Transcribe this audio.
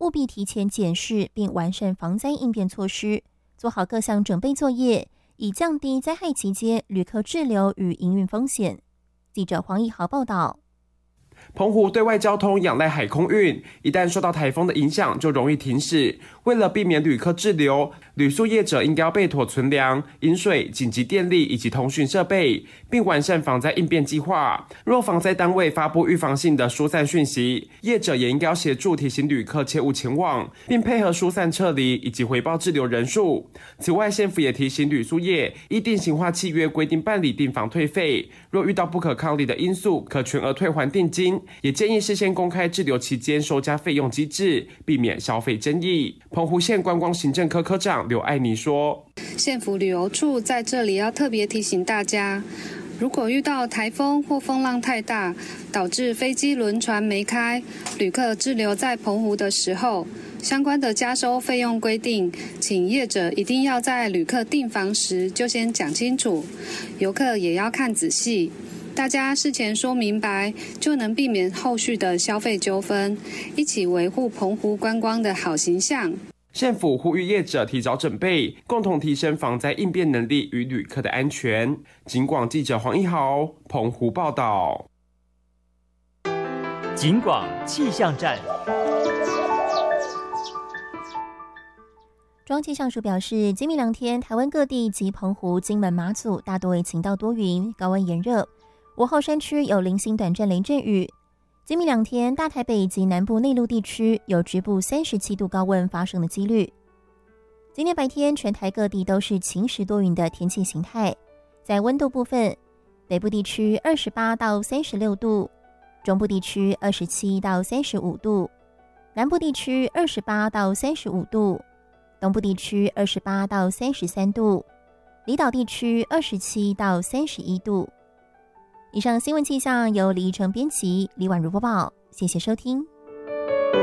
务必提前检视并完善防灾应变措施，做好各项准备作业，以降低灾害期间旅客滞留与营运风险。记者黄义豪报道。 澎湖对外交通仰赖海空运，一旦受到台风的影响，就容易停驶。为了避免旅客滞留，旅宿业者应该要备妥存粮、饮水、紧急电力以及通讯设备，并完善防灾应变计划。若防灾单位发布预防性的疏散讯息，业者也应该要协助提醒旅客切勿前往，并配合疏散撤离以及回报滞留人数。此外，县府也提醒旅宿业依定型化契约规定办理订房退费，若遇到不可抗力的因素，可全额退还定金。也建议事先公开滞留期间收加费用机制，避免消费争议。澎湖县观光行政科科长刘爱妮说， 县府旅游处在这里要特别提醒大家，如果遇到台风或风浪太大，导致飞机轮船没开，旅客滞留在澎湖的时候，相关的加收费用规定，请业者一定要在旅客订房时就先讲清楚，游客也要看仔细。大家事前说明白，就能避免后续的消费纠纷，一起维护澎湖观光的好形象。 县府呼吁业者提早准备，共同提升防灾应变能力与旅客的安全。警广记者黄一豪，澎湖报道。 警广气象站。 中央气象署表示，今明两天台湾各地及澎湖、金门、马祖大多为晴到多云，高温炎热。午后山区有零星短暂雷阵雨。今明两天，大台北及南部内陆地区有局部37度高温发生的几率。今天白天，全台各地都是晴时多云的天气形态。在温度部分，北部地区28到36度，中部地区27到35度，南部地区28到35度，东部地区28到33度，离岛地区27到31度。以上新闻气象由李依晨编辑，李婉如播报，谢谢收听。